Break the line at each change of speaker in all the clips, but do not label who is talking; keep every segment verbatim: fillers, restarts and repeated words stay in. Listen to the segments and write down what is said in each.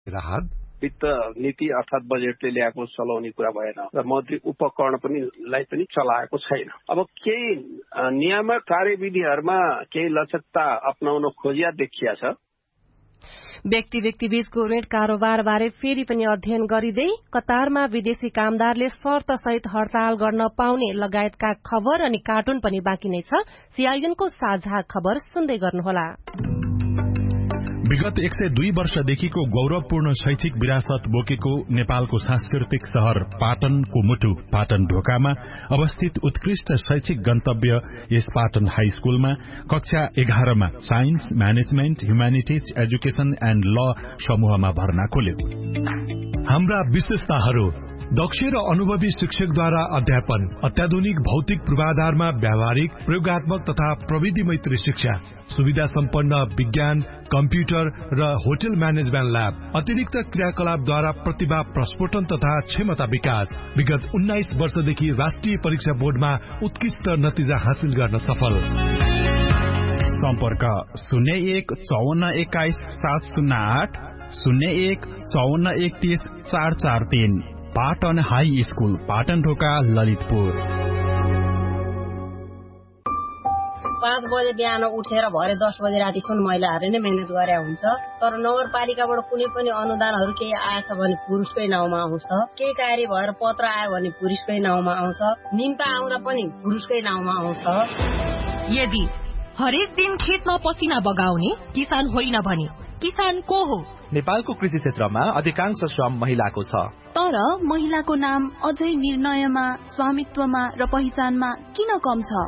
राहत
वित्त नीति अर्थात् बजेटले ल्याएको चलाउने कुरा भएन र मन्त्री उपकरण पनि लाई पनि चलाएको छैन। अब केही नियामक कार्यविधिहरूमा केही लचकता अपनाउन खोजिया देखिया छ।
व्यक्ति व्यक्ति बीचको ऋण कारोबार बारे फेरि पनि अध्ययन गरिँदै कतारमा विदेशी कामदारले शर्त सहित हड़ताल गर्न पाउने लगायतका खबर अनि कार्टुन पनि बाँकी नै छ। सीआईएनको साझा खबर सुन्दै गर्नुहोला।
विगत एक सय दुई वर्षदेखिको गौरवपूर्ण शैक्षिक विरासत बोकेको नेपालको सांस्कृतिक शहर पाटनको मुटु पाटन ढोकामा अवस्थित उत्कृष्ट शैक्षिक गन्तव्य यस पाटन हाई स्कूलमा कक्षा एघारमा science management humanities education and ल समूहमा भर्ना खोल्यो।
हाम्रा विशेषताहरू दक्ष र अनुभवी शिक्षकद्वारा अध्यापन, अत्याधुनिक भौतिक पूर्वाधारमा व्यावहारिक प्रयोगात्मक तथा प्रविधि मैत्री शिक्षा, सुविधा सम्पन्न विज्ञान, कम्प्युटर र होटल म्यानेजमेन्ट ल्याब, अतिरिक्त क्रियाकलापद्वारा प्रतिभा प्रस्फोटन तथा क्षमता विकास। विगत उन्नाइस वर्षदेखि राष्ट्रिय परीक्षा बोर्डमा उत्कृष्ट नतिजा हासिल गर्न सफल।
सम्पर्क शून्य एक चौवन्न एक्काइस सात शून्य आठ शून्य एक चौवन्न एकतीस चार चार तीन। पाटन हाई स्कूल पाटन ढोका ललितपुर।
पाँच बजे बिहान उठेर भरे दस बजे रातिसम्म महिलाहरूले नै मेहनत गरे हुन्छ। तर नगरपालिकाबाट कुनै पनि अनुदानहरू केही आएछ भने पुरुषकै नाउँमा आउँछ, केही कार्य भएर पत्र आयो भने पुरुषकै नाउँमा आउँछ, निम्ता आउँदा पनि पुरुषकै नाउँमा आउँछ।
यदि हरेक दिन खेतमा पसिना बगाउने किसान होइन भने किसान को हो?
नेपालको कृषि क्षेत्रमा अधिकांश श्रम महिलाको छ।
तर महिलाको नाम अझै निर्णयमा, स्वामित्वमा र पहिचानमा किन कम छ?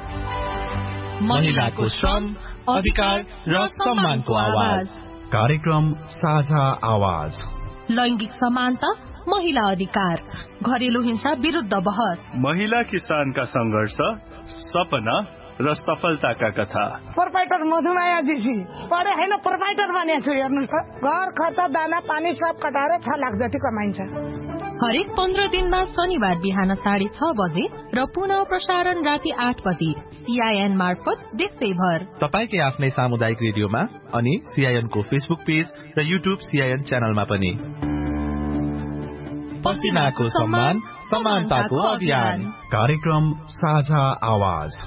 महिलाको श्रम, अधिकार र सम्मानको आवाज।
कार्यक्रम साझा आवाज।
लैंगिक समानता, महिला अधिकार, घरेलु हिंसा विरुद्ध बहस,
महिला किसानका संघर्ष, सपना र सफलताका कथा।
प्रोपाइटर मधुमाया जीसी पढे हैन, प्रोपाइटर बनेको छु। हेर्नुस् त, घर खर्च दाना पानी सब कटाएर छ लाख जति कमाइन्छ।
हरेक पन्ध्र दिनमा शनिबार बिहान साढे छ बजे र पुनः प्रसारण राति आठ बजे सीआईएन मार्फत देशैभर
तपाईकै आफ्नै सामुदायिक रेडियोमा अनि सीआईएनको फेसबुक पेज र युट्युब सीआईएन च्यानलमा पनि। पसिनाको सम्मान, समानताको अभियान।
कार्यक्रम साझा आवाज।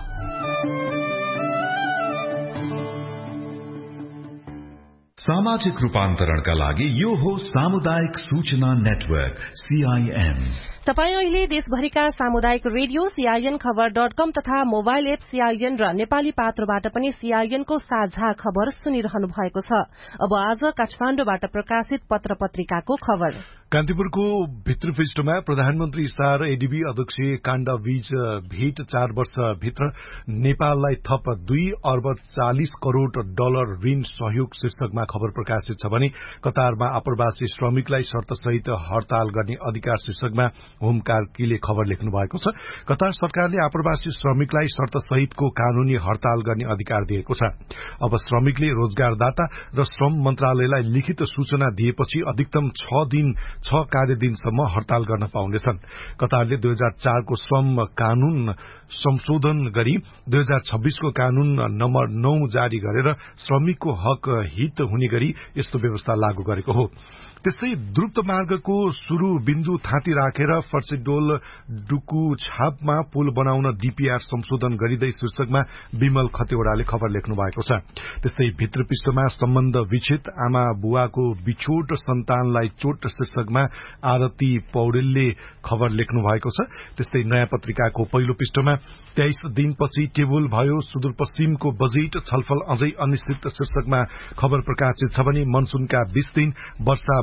सामाजिक रूपान्तरणका लागि यो हो सामुदायिक सूचना नेटवर्क सीआईएन।
तपाईँ अहिले देशभरिका सामुदायिक रेडियो सीआईएन खबर डट कम तथा मोबाइल एप सीआईएन र नेपाली पात्रोबाट पनि सीआईएनको साझा खबर सुनिरहनु भएको छ। अब आज काठमाडौँबाट प्रकाशित पत्र पत्रिकाको खबर।
कान्तिपुरको भित्रपृष्ठमा प्रधानमन्त्री स्टार एडीबी अध्यक्ष काण्ड बीच भेट चार वर्ष भित्र नेपाललाई थप दुई अर्ब चालिस करोड़ डलर ऋण सहयोग शीर्षकमा खबर प्रकाशित छ भने कतारमा आप्रवासी श्रमिकलाई शर्तसहित हड़ताल गर्ने अधिकार शीर्षकमा होम कार्कीले खबर लेख्नु भएको छ। कतार सरकारले आप्रवासी श्रमिकलाई शर्तसहितको कानूनी हड़ताल गर्ने अधिकार दिएको छ। अब श्रमिकले रोजगारदाता र श्रम मन्त्रालयलाई लिखित सूचना दिएपछि अधिकतम छ दिन छ कार्यदिनसम्म हड़ताल गर्न पाउनेछन्। कतारले दुई हजार चारको श्रम कानून संशोधन गरी दुई हजार छब्बीसको कानून नम्बर नौ जारी गरेर श्रमिकको हक हित हुने गरी यस्तो व्यवस्था लागू गरेको हो। त्यस्तै द्रुत मार्गको शुरू बिन्दु थाँती राखेर फर्सिडोल डुकु छापमा पुल बनाउन डीपीआर संशोधन गरिँदै शीर्षकमा विमल खतेवड़ाले खबर लेख्नु भएको छ। त्यस्तै भित्रपृष्ठमा सम्बन्ध विच्छेद, आमा बुवाको बिछोट सन्तानलाई चोट शीर्षकमा आरती पौडेलले खबर लेख्नु भएको छ। त्यस्तै नयाँ पत्रिकाको पहिलो पृष्ठमा तेइस दिनपछि टेबल भयो सुदूरपश्चिमको बजेट छलफल अझै अनिश्चित शीर्षकमा खबर प्रकाशित छ भने मनसूनका बीस दिन वर्षा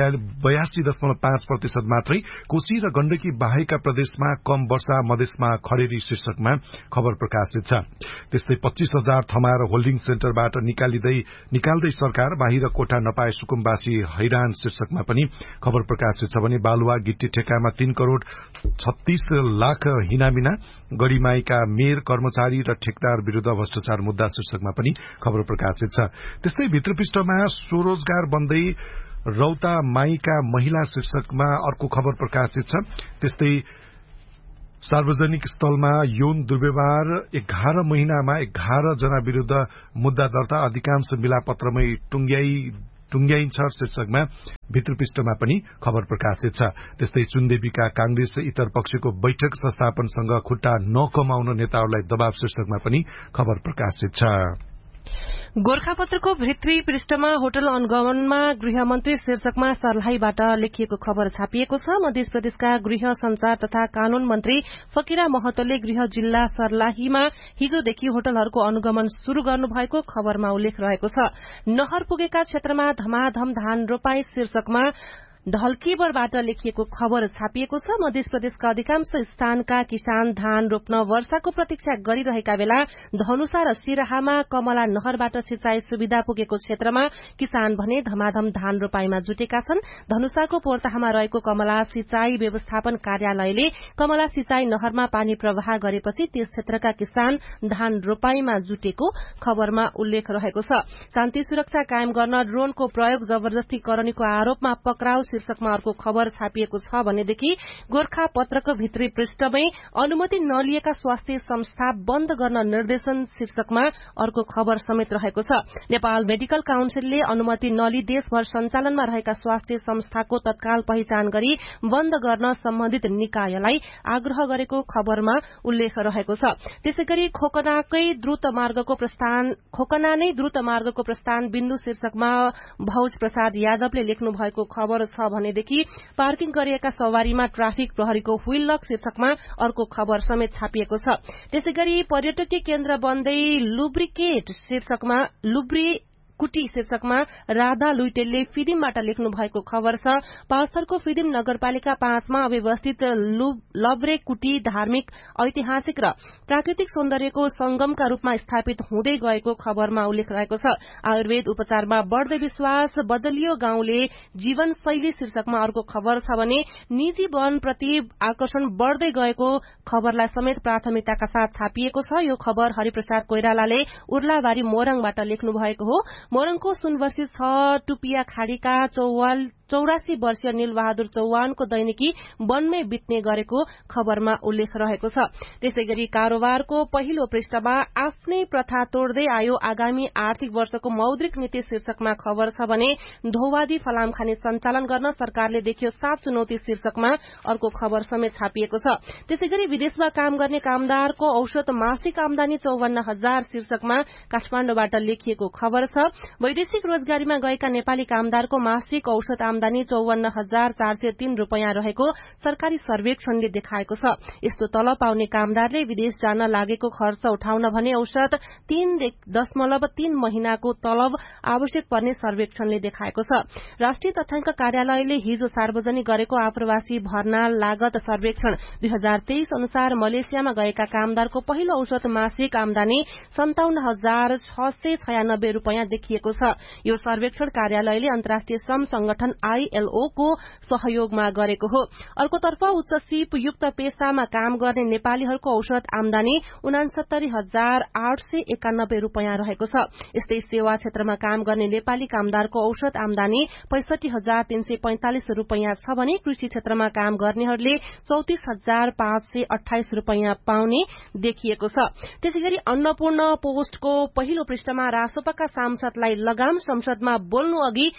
बयासी दशमलव पाँच प्रतिशत मात्रै, कोशी र गण्डकी बाहेकका प्रदेशमा कम वर्षा, मधेसमा खडेरी शीर्षकमा खबर प्रकाशित छ। त्यस्तै पच्चीस हजार थमाएर होल्डिङ सेन्टरबाट निकालिँदै निकाल्दै सरकार, बाहिर कोठा नपाए सुकुम्बासी हैरान शीर्षकमा पनि खबर प्रकाशित छ भने बालुवा गिट्टी ठेकामा तीन करोड़ छत्तीस लाख हिनामिना, गढीमाईका मेयर कर्मचारी र ठेकदार विरूद्ध भ्रष्टाचार मुद्दा शीर्षकमा पनि खबर प्रकाशित छ। त्यस्तै भित्रपृष्ठमा स्वरोजगार बन्दै रौता माईका महिला शीर्षकमा अर्को खबर प्रकाशित छ। त्यस्तै सार्वजनिक स्थलमा यौन दुर्व्यवहार एघार महिनामा एघार जना विरूद्ध मुद्दा दर्ता, अधिकांश मिलापत्रमै टुंग्याई टुंग्याइन्छ शीर्षकमा भित्र पृष्ठमा पनि खबर प्रकाशित छ। त्यस्तै चुनदेवीका कांग्रेस इतर पक्षको बैठक संस्थापनसँग खुट्टा नकमाउन नेताहरूलाई दबाव शीर्षकमा पनि खबर प्रकाशित छ।
गोर्खापत्रको भित्री पृष्ठमा होटल अनुगमनमा गृहमन्त्री शीर्षकमा सर्लाहीबाट लेखिएको खबर छापिएको छ। मध्य प्रदेशका गृह संचार तथा कानून मन्त्री फकीरा महतोले गृह जिल्ला सर्लाहीमा हिजोदेखि होटलहरूको अनुगमन शुरू गर्नुभएको खबरमा उल्लेख रहेको छ। नहर पुगेका क्षेत्रमा धमाधम धान रोपाई शीर्षकमा ढल्केबरबाट लेखिएको खबर छापिएको छ। मध्य प्रदेशका अधिकांश स्थानका किसान धान रोप्न वर्षाको प्रतीक्षा गरिरहेका बेला धनुषा र सिराहामा कमला नहरबाट सिंचाई सुविधा पुगेको क्षेत्रमा किसान भने धमाधम धान रोपाईमा जुटेका छन्। धनुषाको पोर्ताहामा रहेको कमला सिंचाई व्यवस्थापन कार्यालयले कमला सिंचाई नहरमा पानी प्रवाह गरेपछि त्यस क्षेत्रका किसान धान रोपाईमा जुटेको खबरमा उल्लेख रहेको छ। शान्ति सुरक्षा कायम गर्न ड्रोनको प्रयोग जबरजस्ती करनीको आरोपमा पक्राउ शीर्षकमा अर्को खबर छापिएको छ भनेदेखि गोर्खा पत्रको भित्री पृष्ठमै अनुमति नलिएका स्वास्थ्य संस्था बन्द गर्न निर्देशन शीर्षकमा अर्को खबर समेत रहेको छ। नेपाल मेडिकल काउन्सिलले अनुमति नलिई देशभर सञ्चालनमा रहेका स्वास्थ्य संस्थाको तत्काल पहिचान गरी बन्द गर्न सम्बन्धित निकायलाई आग्रह गरेको खबरमा उल्लेख रहेको छ। त्यसैगरी खोकनाकै द्रुत मार्गको प्रस्थान खोकना नै द्रुत मार्गको प्रस्थान बिन्दु शीर्षकमा भौज प्रसाद यादवले लेख्नु भएको खबर छ भनेदेखि पार्किङ गरिएका सवारीमा ट्राफिक प्रहरीको व्हील लक शीर्षकमा अर्को खबर समेत छापिएको छ। त्यसैगरी पर्यटकीय केन्द्र बन्दै लुब्रिकेट शीर्षकमा लुब्री कुटी शीर्षकमा राधा लुइटेलले फिदिमबाट लेख्नु भएको खबर छ। पाँचथरको फिदिम नगरपालिका पाँचमा अव्यवस्थित लब्रे कुटी धार्मिक ऐतिहासिक र प्राकृतिक सौन्दर्यको संगमका रूपमा स्थापित हुँदै गएको खबरमा उल्लेख रहेको छ। आयुर्वेद उपचारमा बढ़दै विश्वास बदलियो गाउँले जीवनशैली शीर्षकमा अर्को खबर छ भने निजी वनप्रति आकर्षण बढ़दै गएको खबरलाई समेत प्राथमिकताका साथ छापिएको छ। यो खबर हरिप्रसाद कोइरालाले उर्लाबारी मोरङबाट लेख्नु भएको हो। मोरङको सुनवर्षी छ टुपिया खाड़ीका चौवाल चौरासी वर्षीय नीलबहादुर चौहानको दैनिकी वनमै बित्ने गरेको खबरमा उल्लेख रहेको छ। त्यसैगरी कारोबारको पहिलो पृष्ठमा आफ्नै प्रथा तोड्दै आयो आगामी आर्थिक वर्षको मौद्रिक नीति शीर्षकमा खबर छ भने धोवादी फलाम खाने सञ्चालन गर्न सरकारले देखियो सात चुनौती शीर्षकमा अर्को खबर समेत छापिएको छ। त्यसैगरी विदेशमा काम गर्ने कामदारको औसत मासिक आमदानी चौवन्न हजार शीर्षकमा काठमाण्डुबाट लेखिएको खबर छ। वैदेशिक रोजगारीमा गएका नेपाली कामदारको मासिक औसत आमदानी चौवन्न हजार चार सय तीन रूपियाँ रहेको सरकारी सर्वेक्षणले देखाएको छ। यस्तो तलब पाउने कामदारले विदेश जान लागेको खर्च उठाउन भने औसत तीन दशमलव तीन महिनाको तलब आवश्यक पर्ने सर्वेक्षणले देखाएको छ। राष्ट्रिय तथ्याङ्क कार्यालयले हिजो सार्वजनिक गरेको आप्रवासी भर्ना लागत सर्वेक्षण दुई हजार तेइस अनुसार मलेसियामा गएका कामदारको पहिलो औसत मासिक आमदानी सन्ताउन्न हजार छ सय छयानब्बे रूपियाँ देखिएको छ। यो सर्वेक्षण कार्यालयले अन्तर्राष्ट्रिय श्रम संगठन आईएलओ को सहयोगमा गरेको हो। अर्कोतर्फ उच्च सीप युक्त पेशामा काम गर्ने नेपालीहरूको औसत आमदानी उनासत्तरी हजार आठ सय एकानब्बे रूपियाँ रहेको छ। यस्तै सेवा क्षेत्रमा काम गर्ने नेपाली कामदारको औसत आमदानी पैंसठी हजार तीन सय पैंतालिस रूपियाँ छ भने कृषि क्षेत्रमा काम गर्नेहरूले चौतिस हजार पाँच सय अठाइस रूपियाँ पाउने देखिएको छ। त्यसैगरी अन्नपूर्ण पोस्टको पहिलो पृष्ठमा रासोपाका सांसदलाई लगाम संसदमा बोल्नु अघि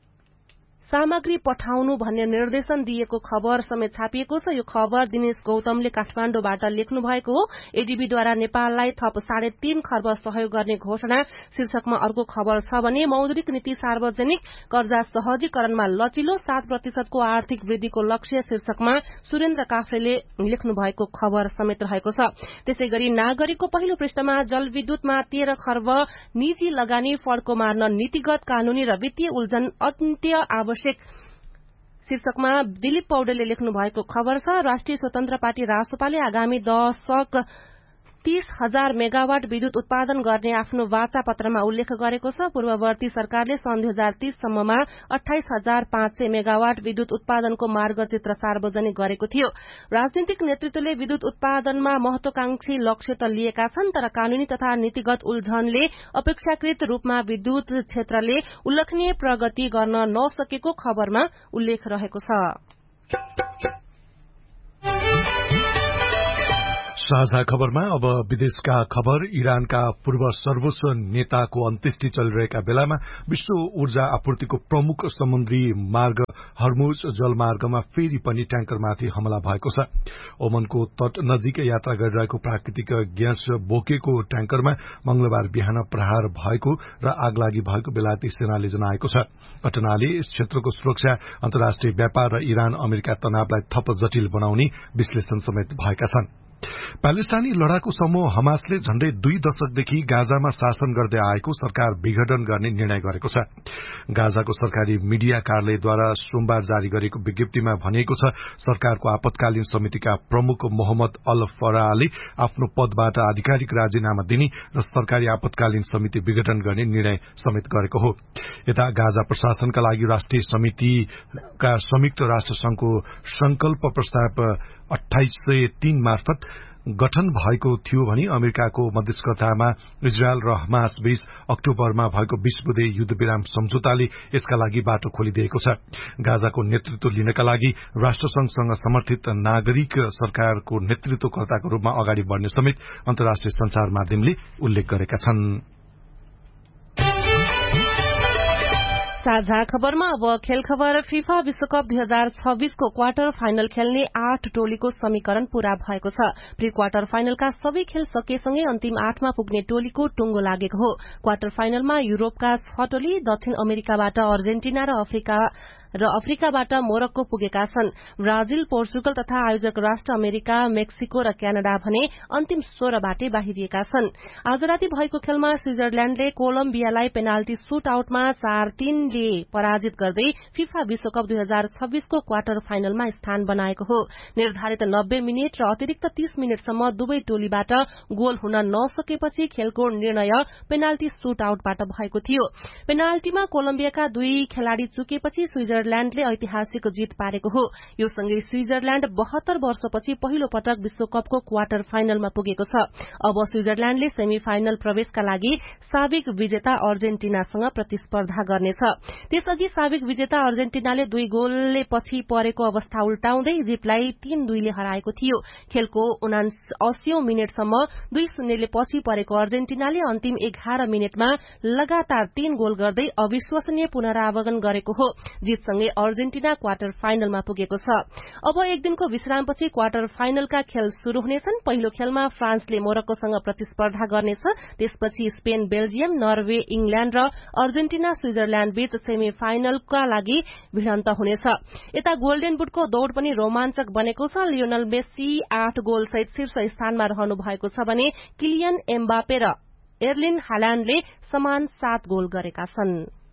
सामग्री पठाउनु भन्ने निर्देशन दिएको खबर समेत छापिएको छ। यो खबर दिनेश गौतमले काठमाण्डुबाट लेख्नु भएको हो। एडीबीद्वारा नेपाललाई थप साढे तीन खर्ब सहयोग गर्ने घोषणा शीर्षकमा अर्को खबर छ भने मौद्रिक नीति सार्वजनिक कर्जा सहजीकरणमा लचिलो सात प्रतिशतको आर्थिक वृद्धिको लक्ष्य शीर्षकमा सुरेन्द्र काफ्रेले लेख्नु भएको खबर समेत रहेको छ। त्यसैगरी नागरिकको पहिलो पृष्ठमा जलविद्युतमा तेह्र खर्ब निजी लगानी फड्को मार्न नीतिगत कानूनी र वित्तीय उल्झन अन्त्य आवश्यक शीर्षकमा दिलीप पौडेलले लेख्नु भएको खबर छ। राष्ट्रिय स्वतन्त्र पार्टी रासोपाले आगामी दशक तीस हजार मेगावाट विद्युत उत्पादन गर्ने आफ्नो वाचा पत्रमा उल्लेख गरेको छ। पूर्ववर्ती सरकारले सन् दुई हजार तीस सम्ममा अठाइस हजार पाँच सय मेगावाट विद्युत उत्पादनको मार्गचित्र सार्वजनिक गरेको थियो। राजनीतिक नेतृत्वले विद्युत उत्पादनमा महत्वाकांक्षी लक्ष्य त लिएका छन् तर कानूनी तथा नीतिगत उल्झनले अपेक्षाकृत रूपमा विद्युत क्षेत्रले उल्लेखनीय प्रगति गर्न नसकेको खबरमा उल्लेख रहेको छ।
साझा खबरमा अब विदेशका खबर। इरानका पूर्व सर्वोच्च नेताको अन्त्येष्टि चलिरहेका बेलामा विश्व ऊर्जा आपूर्तिको प्रमुख समुद्री मार्ग हर्मुज जलमार्गमा फेरि पनि ट्याङ्करमाथि हमला भएको छ। ओमनको तट नजिकै यात्रा गरिरहेको प्राकृतिक ग्यास बोकेको ट्याङ्करमा मंगलबार बिहान प्रहार भएको र आगलागी भएको बेलायती सेनाले जनाएको छ। घटनाले यस क्षेत्रको सुरक्षा, अन्तर्राष्ट्रिय व्यापार र इरान अमेरिका तनावलाई थप जटिल बनाउने विश्लेषण समेत भएका छन्। प्यालेस्टाइनी लडाकु समूह हमासले झण्डै दुई दशकदेखि गाजामा शासन गर्दै आएको सरकार विघटन गर्ने निर्णय गरेको छ। गाजाको सरकारी मीडिया कार्यालयद्वारा सोमबार जारी गरेको विज्ञप्तिमा भनिएको छ, सरकारको आपतकालीन समितिका प्रमुख मोहम्मद अल फराहले आफ्नो पदबाट आधिकारिक राजीनामा दिने र सरकारी आपतकालीन समिति विघटन गर्ने निर्णय समेत गरेको हो। यता गाजा प्रशासनका लागि राष्ट्रिय समितिका संयुक्त राष्ट्र संघको संकल्प प्रस्ताव अठाइस सय तीन मार्फत गठन भएको थियो भने अमेरिकाको मध्यस्थतामा इजरायल र हमास बीच अक्टोबरमा भएको बीस बुँदे युद्धविराम सम्झौताले यसका लागि बाटो खोलिदिएको छ। गाजाको नेतृत्व लिनका लागि राष्ट्रसंघसँग समर्थित नागरिक सरकारको नेतृत्वकर्ताको रूपमा अगाडि बढ़ने समेत अन्तर्राष्ट्रिय संचार माध्यमले उल्लेख गरेका छन्।
साझा खबरमा अब खेल खबर। फिफा विश्वकप दुई हजार छब्बीसको क्वार्टर फाइनल खेल्ने आठ टोलीको समीकरण पूरा भएको छ। प्री क्वार्टर फाइनलका सबै खेल सकिएसँगै अन्तिम आठमा पुग्ने टोलीको टुंगो लागेको हो। क्वार्टर फाइनलमा युरोपका छ टोली, दक्षिण अमेरिकाबाट अर्जेन्टिना र अफ्रिका र अफ्रिकाबाट मोरक्को पुगेका छन्। ब्राजिल, पोर्चुगल तथा आयोजक राष्ट्र अमेरिका, मेक्सिको र क्यानाडा भने अन्तिम सोह्रबाटै बाहिरिएका छन्। आज राति भएको खेलमा स्विजरल्याण्डले कोलम्बियालाई पेनाल्टी शूट आउटमा चार तीनले पराजित गर्दै फिफा विश्वकप दुई हजार छब्बीसको क्वार्टर फाइनलमा स्थान बनाएको हो। निर्धारित नब्बे मिनट र अतिरिक्त तीस मिनटसम्म दुवै टोलीबाट गोल हुन नसकेपछि खेलको निर्णय पेनाल्टी शूट आउटबाट भएको थियो। पेनाल्टीमा कोलम्बियाका दुई खेलाड़ी चुकेपछि स्विजरल्याण्ड स्विजरल्याण्डले ऐतिहासिक जीत पारेको हो। यो सँगै स्विजरल्याण्ड बहत्तर वर्षपछि पहिलो पटक विश्वकपको क्वार्टर फाइनलमा पुगेको छ। अब स्विजरल्याण्डले सेमी फाइनल प्रवेशका लागि साबिक विजेता अर्जेन्टिनासँग प्रतिस्पर्धा गर्नेछ। त्यसअघि साबिक विजेता अर्जेन्टिनाले दुई गोलले पछि परेको अवस्था उल्टाउँदै इजिप्टलाई तीन दुईले हराएको थियो। खेलको उनासीऔं मिनटसम्म दुई शून्यले पछि परेको अर्जेन्टिनाले अन्तिम एघार मिनटमा लगातार तीन गोल गर्दै अविश्वसनीय पुनरावगमन गरेको हो। जीतसँगै अर्जेन्टिना क्वार्टर फाइनलमा पुगेको छ। अब एक दिनको विश्रामपछि क्वार्टर फाइनलका खेल शुरू हुनेछन्। पहिलो खेलमा फ्रान्सले मोरक्कोसँग प्रतिस्पर्धा गर्नेछ। त्यसपछि स्पेन, बेल्जियम, नर्वे, इंग्ल्याण्ड र अर्जेन्टिना स्विजरल्याण्ड बीच सेमी फाइनलका लागि भिडन्त हुनेछ। यता गोल्डेन बुटको दौड़ पनि रोमाञ्चक बनेको छ। लियोनल मेस्सी आठ गोलसहित शीर्ष स्थानमा रहनु भएको छ भने किलियन एम्बापे र एर्लिन हाल्याण्डले समान सात गोल गरेका छन्।